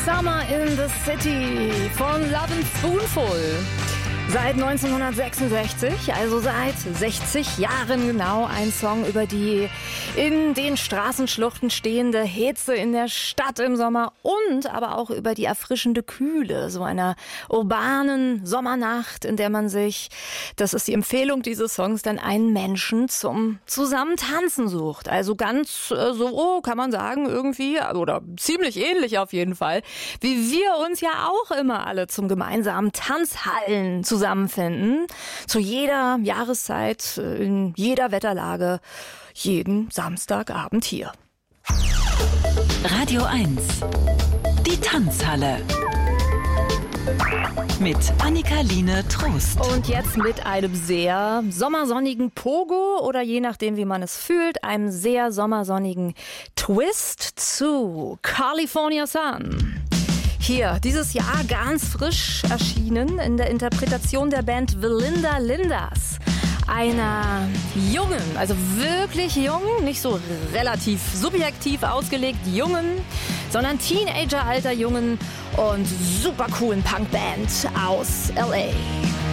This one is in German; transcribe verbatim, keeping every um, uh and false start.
Summer in the City von Love and Spoonful. Seit neunzehnhundertsechsundsechzig, also seit sechzig Jahren genau, ein Song über die in den Straßenschluchten stehende Hitze in der Stadt im Sommer und aber auch über die erfrischende Kühle so einer urbanen Sommernacht, in der man sich, das ist die Empfehlung dieses Songs, dann einen Menschen zum Zusammentanzen sucht. Also ganz äh, so, kann man sagen, irgendwie, oder ziemlich ähnlich auf jeden Fall, wie wir uns ja auch immer alle zum gemeinsamen Tanzhallen zusammenfinden, zu jeder Jahreszeit, in jeder Wetterlage, jeden Samstagabend hier. Radio eins, die Tanzhalle. Mit Annika-Line Trost. Und jetzt mit einem sehr sommersonnigen Pogo oder je nachdem, wie man es fühlt, einem sehr sommersonnigen Twist zu California Sun. Hier, dieses Jahr ganz frisch erschienen in der Interpretation der Band The Linda Lindas. Einer jungen, also wirklich jungen, nicht so relativ subjektiv ausgelegt jungen, sondern Teenager-alter jungen und super coolen Punkband aus L A.